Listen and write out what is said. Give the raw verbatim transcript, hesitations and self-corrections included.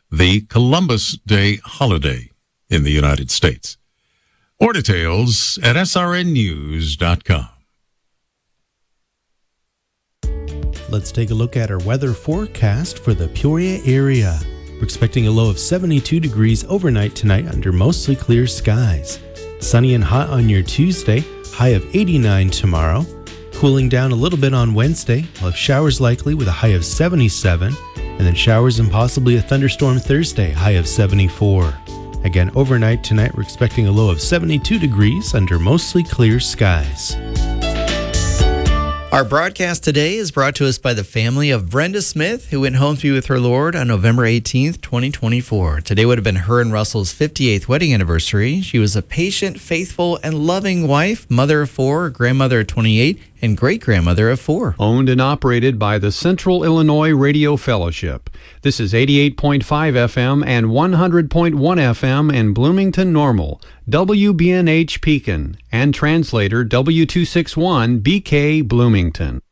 the Columbus Day holiday in the United States. More details at S R N news dot com. Let's take a look at our weather forecast for the Peoria area. We're expecting a low of seventy-two degrees overnight tonight under mostly clear skies. Sunny and hot on your Tuesday, high of eighty-nine tomorrow. Cooling down a little bit on Wednesday, we'll have showers likely with a high of seventy-seven, and then showers and possibly a thunderstorm Thursday, high of seventy-four. Again, overnight tonight, we're expecting a low of seventy-two degrees under mostly clear skies. Our broadcast today is brought to us by the family of Brenda Smith, who went home to be with her Lord on November eighteenth, twenty twenty-four. Today would have been her and Russell's fifty-eighth wedding anniversary. She was a patient, faithful, and loving wife, mother of four, grandmother of twenty-eight, and great-grandmother of four. Owned and operated by the Central Illinois Radio Fellowship. This is eighty-eight point five F M and one hundred point one F M in Bloomington Normal, W B N H Pekin, and translator W two sixty-one B K Bloomington.